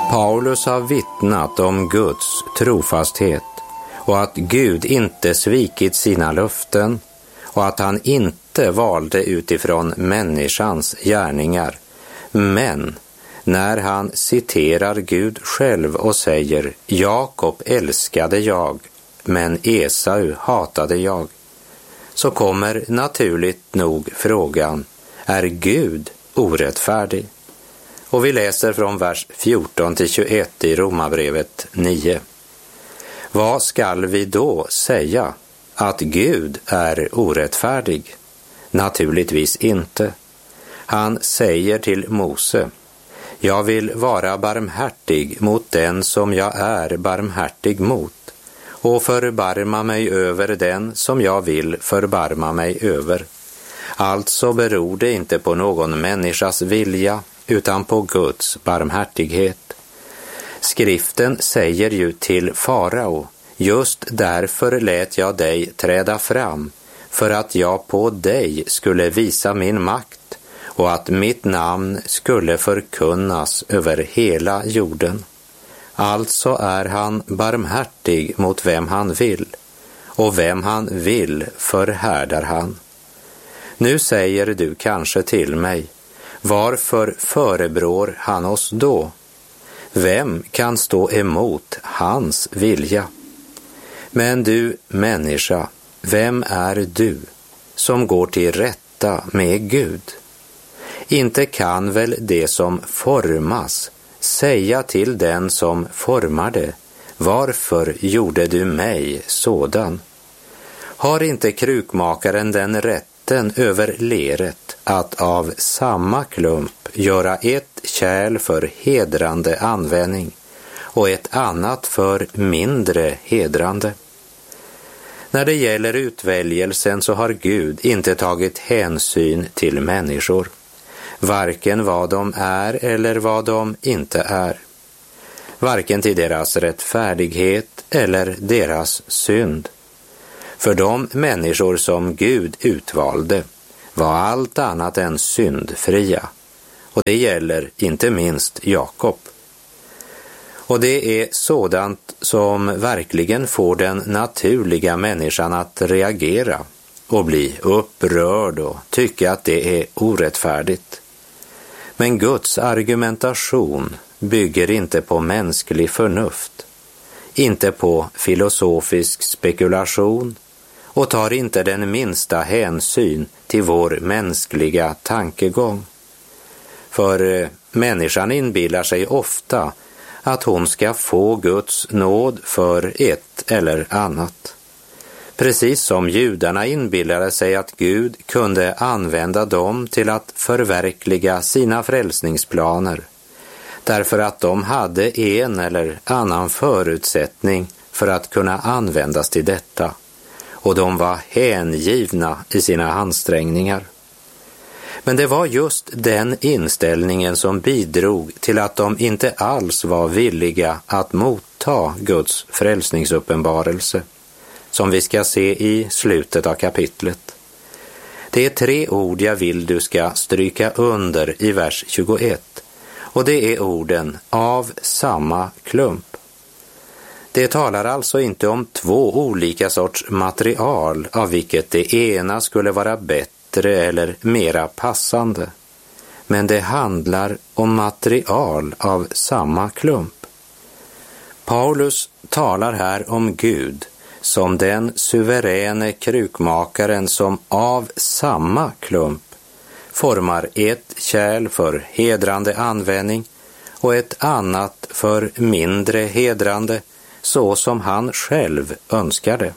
Paulus har vittnat om Guds trofasthet och att Gud inte svikit sina löften och att han inte valde utifrån människans gärningar. Men när han citerar Gud själv och säger Jakob älskade jag, men Esau hatade jag, så kommer naturligt nog frågan, är Gud orättfärdig? Och vi läser från vers 14-21 i Romarbrevet 9. Vad skall vi då säga? Att Gud är orättfärdig? Naturligtvis inte. Han säger till Mose, jag vill vara barmhärtig mot den som jag är barmhärtig mot och förbarma mig över den som jag vill förbarma mig över. Alltså beror det inte på någon människas vilja utan på Guds barmhärtighet. Skriften säger ju till farao, just därför lät jag dig träda fram, för att jag på dig skulle visa min makt och att mitt namn skulle förkunnas över hela jorden. Alltså är han barmhärtig mot vem han vill, och vem han vill förhärdar han. Nu säger du kanske till mig, varför förebrår han oss då? Vem kan stå emot hans vilja? Men du människa, vem är du som går till rätta med Gud? Inte kan väl det som formas säga till den som formar det, varför gjorde du mig sådan? Har inte krukmakaren den rätten över leret att av samma klump göra ett kärl för hedrande användning och ett annat för mindre hedrande? När det gäller utväljelsen så har Gud inte tagit hänsyn till människor, varken vad de är eller vad de inte är, varken till deras rättfärdighet eller deras synd. För de människor som Gud utvalde var allt annat än syndfria, och det gäller inte minst Jakob. Och det är sådant som verkligen får den naturliga människan att reagera och bli upprörd och tycka att det är orättfärdigt. Men Guds argumentation bygger inte på mänsklig förnuft, inte på filosofisk spekulation och tar inte den minsta hänsyn till vår mänskliga tankegång. För människan inbillar sig ofta att hon ska få Guds nåd för ett eller annat. Precis som judarna inbillade sig att Gud kunde använda dem till att förverkliga sina frälsningsplaner, därför att de hade en eller annan förutsättning för att kunna användas till detta, och de var hängivna i sina ansträngningar. Men det var just den inställningen som bidrog till att de inte alls var villiga att motta Guds frälsningsuppenbarelse, som vi ska se i slutet av kapitlet. Det är 3 ord jag vill du ska stryka under i vers 21, och det är orden av samma klump. Det talar alltså inte om 2 olika sorts material av vilket det ena skulle vara bättre eller mera passande, men det handlar om material av samma klump. Paulus talar här om Gud som den suveräne krukmakaren som av samma klump formar ett kärl för hedrande användning och ett annat för mindre hedrande, så som han själv önskade.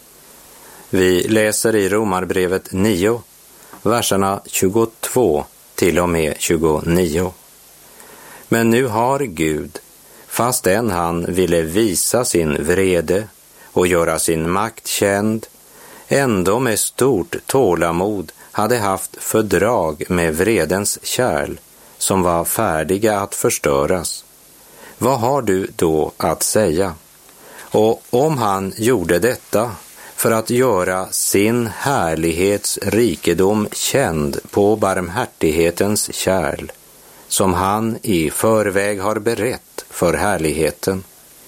Vi läser i Romarbrevet 9, verserna 22 till och med 29. Men nu har Gud, fastän han ville visa sin vrede och göra sin makt känd, ändå med stort tålamod hade haft fördrag med vredens kärl som var färdiga att förstöras. Vad har du då att säga? Och om han gjorde detta för att göra sin härlighets rikedom känd på barmhärtighetens kärl, som han i förväg har berett för härligheten.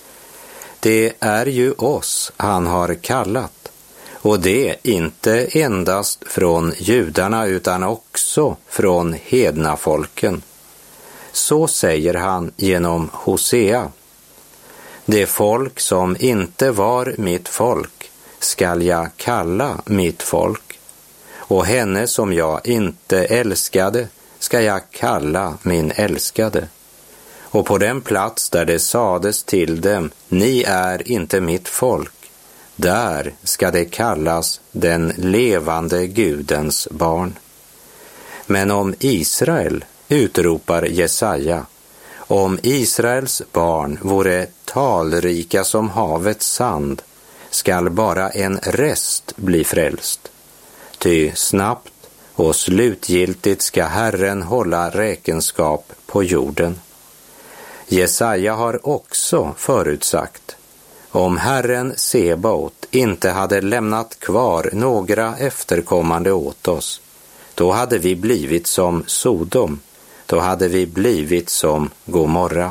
Det är ju oss han har kallat, och det inte endast från judarna utan också från hedna folken. Så säger han genom Hosea: det folk som inte var mitt folk skall jag kalla mitt folk, och henne som jag inte älskade ska jag kalla min älskade. Och på den plats där det sades till dem, ni är inte mitt folk, där ska det kallas den levande Gudens barn. Men om Israel, utropar Jesaja, om Israels barn vore talrika som havets sand, skall bara en rest bli frälst. Ty snabbt och slutgiltigt ska Herren hålla räkenskap på jorden. Jesaja har också förutsagt: om Herren Sebaot inte hade lämnat kvar några efterkommande åt oss, då hade vi blivit som Sodom, då hade vi blivit som Gomorra.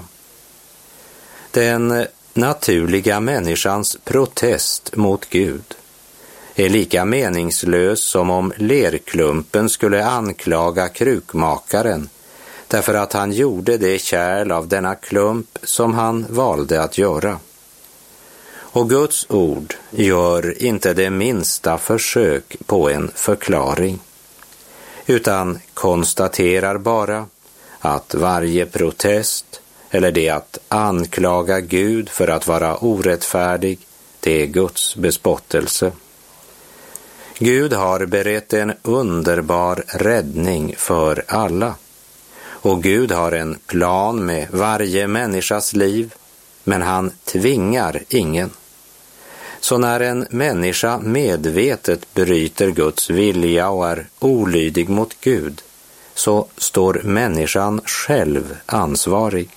Den naturliga människans protest mot Gud är lika meningslös som om lerklumpen skulle anklaga krukmakaren därför att han gjorde det kärl av denna klump som han valde att göra. Och Guds ord gör inte det minsta försök på en förklaring, utan konstaterar bara att varje protest eller det att anklaga Gud för att vara orättfärdig, det är Guds bespottelse. Gud har berett en underbar räddning för alla, och Gud har en plan med varje människas liv, men han tvingar ingen. Så när en människa medvetet bryter Guds vilja och är olydig mot Gud, så står människan själv ansvarig.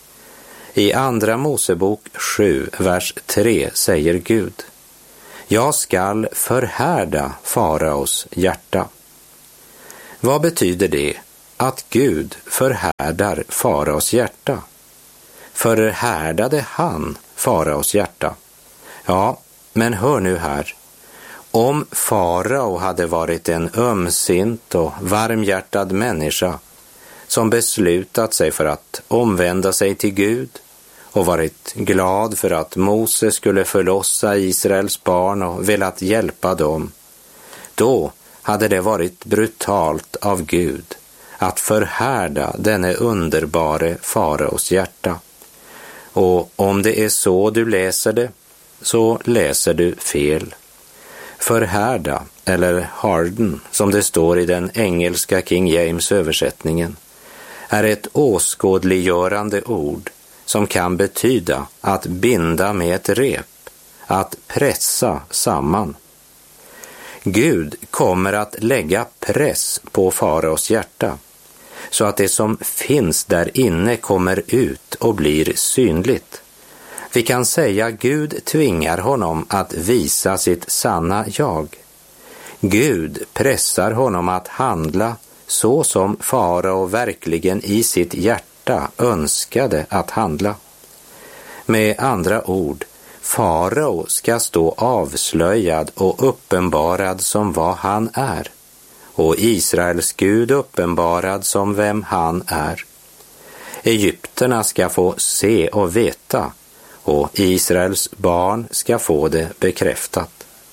I Andra Mosebok 7, vers 3 säger Gud: jag skall förhärda faraos hjärta. Vad betyder det att Gud förhärdar faraos hjärta? Förhärdade han faraos hjärta? Ja, men hör nu här. Om farao hade varit en ömsint och varmhjärtad människa som beslutat sig för att omvända sig till Gud och varit glad för att Mose skulle förlossa Israels barn och velat hjälpa dem, då hade det varit brutalt av Gud att förhärda denne underbare faraos hjärta. Och om det är så du läser det, så läser du fel. Förhärda, eller harden, som det står i den engelska King James översättningen, är ett åskådliggörande ord som kan betyda att binda med ett rep, att pressa samman. Gud kommer att lägga press på faraos hjärta, så att det som finns där inne kommer ut och blir synligt. Vi kan säga Gud tvingar honom att visa sitt sanna jag. Gud pressar honom att handla så som farao verkligen i sitt hjärta önskade att handla. Med andra ord, farao ska stå avslöjad och uppenbarad som vad han är, och Israels Gud uppenbarad som vem han är. Egypterna ska få se och veta, och Israels barn ska få det bekräftat.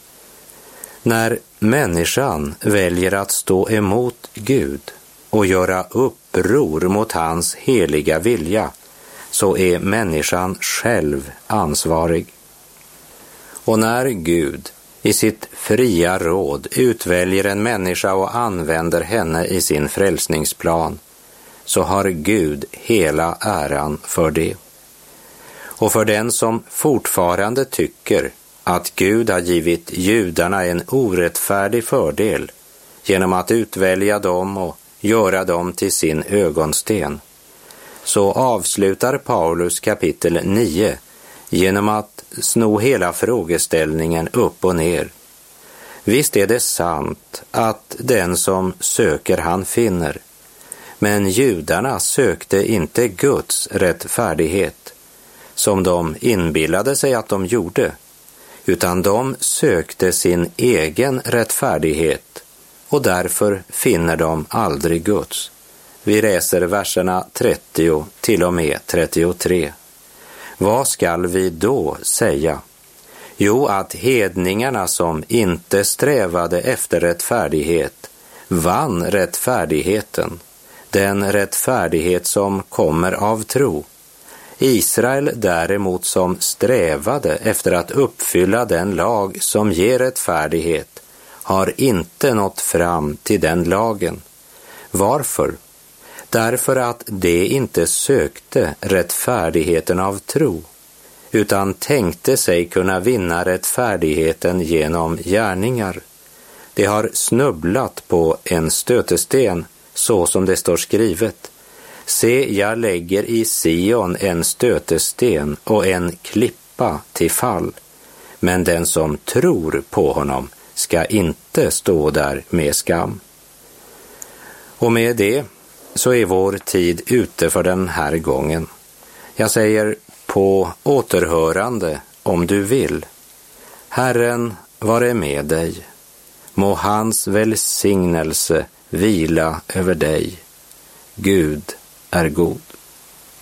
När människan väljer att stå emot Gud och göra uppror mot hans heliga vilja, så är människan själv ansvarig. Och när Gud i sitt fria råd utväljer en människa och använder henne i sin frälsningsplan, så har Gud hela äran för det. Och för den som fortfarande tycker att Gud har givit judarna en orättfärdig fördel genom att utvälja dem och göra dem till sin ögonsten, så avslutar Paulus kapitel 9 genom att sno hela frågeställningen upp och ner. Visst är det sant att den som söker han finner, men judarna sökte inte Guds rättfärdighet som de inbillade sig att de gjorde, utan de sökte sin egen rättfärdighet och därför finner de aldrig Guds. Vi läser verserna 30 till och med 33. Vad skall vi då säga? Jo, att hedningarna som inte strävade efter rättfärdighet vann rättfärdigheten, den rättfärdighet som kommer av tro. Israel däremot som strävade efter att uppfylla den lag som ger rättfärdighet har inte nått fram till den lagen. Varför? Därför att de inte sökte rättfärdigheten av tro, utan tänkte sig kunna vinna rättfärdigheten genom gärningar. De har snubblat på en stötesten, så som det står skrivet. Se, jag lägger i Sion en stötesten och en klippa till fall, men den som tror på honom ska inte stå där med skam. Och med det så är vår tid ute för den här gången. Jag säger på återhörande om du vill. Herren vare med dig. Må hans välsignelse vila över dig. Gud är god.